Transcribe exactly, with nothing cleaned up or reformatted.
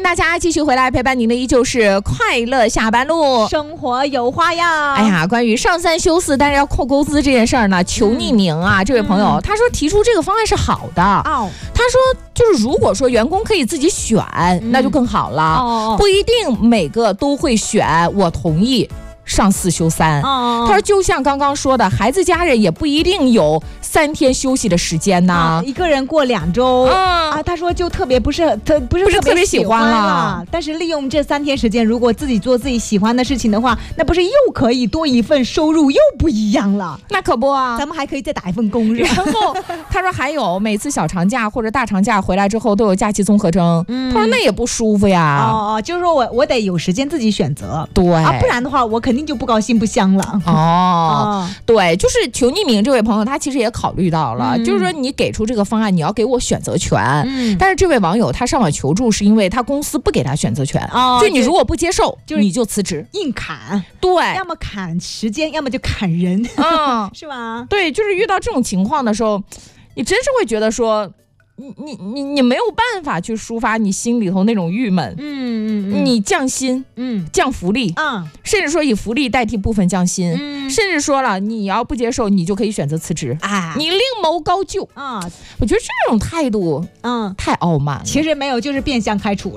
大家继续回来陪伴您的依旧是快乐下班路， 生活有花样。 哎呀，关于上三休四但是要扣工资这件事儿呢，求匿名啊、嗯、这位朋友、嗯、他说提出这个方案是好的、哦、他说就是如果说员工可以自己选、嗯、那就更好了、哦、不一定每个都会选，我同意上四休三、哦、他说就像刚刚说的，孩子家人也不一定有三天休息的时间呢、啊、 一个人过两周、嗯、啊，他说就特别不是特不是特别喜欢了，但是利用这三天时间，如果自己做自己喜欢的事情的话，那不是又可以多一份收入，又不一样了。 那可不啊， 咱们还可以再打一份工。 然后他说还有每次小长假或者大长假回来之后都有假期综合征、嗯、他说那也不舒服呀。 哦，就是说我我得有时间自己选择， 对啊，不然的话我肯定就不高兴不香了。 哦，哦对，就是求匿名这位朋友他其实也考虑到了、嗯、就是说你给出这个方案，你要给我选择权、嗯、但是这位网友他上网求助是因为他公司不给他选择权、哦、就你如果不接受就你就辞职， 硬砍， 对， 要么砍时间要么就砍人，嗯，是吧？ 对，就是遇到这种情况的时候，你真是会觉得说你你你你没有办法去抒发你心里头那种郁闷，嗯嗯，你降薪，嗯，降福利，嗯，甚至说以福利代替部分降薪，嗯，甚至说了你要不接受，你就可以选择辞职，啊，你另谋高就啊，我觉得这种态度，嗯，太傲慢了。 其实没有，就是变相开除了。